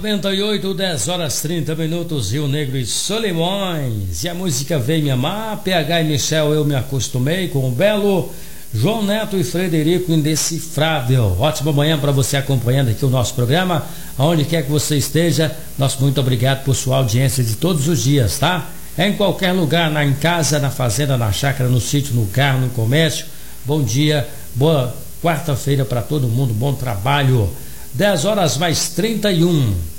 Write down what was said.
98, 10 horas 30 minutos, Rio Negro e Solimões. E a música Vem Me Amar, PH e Michel, Eu Me Acostumei, com o belo João Neto e Frederico Indecifrável. Ótima manhã para você acompanhando aqui o nosso programa, aonde quer que você esteja. Nosso muito obrigado por sua audiência de todos os dias, tá? Em qualquer lugar, em casa, na fazenda, na chácara, no sítio, no carro, no comércio. Bom dia, boa quarta-feira para todo mundo, bom trabalho. 10 horas mais 31.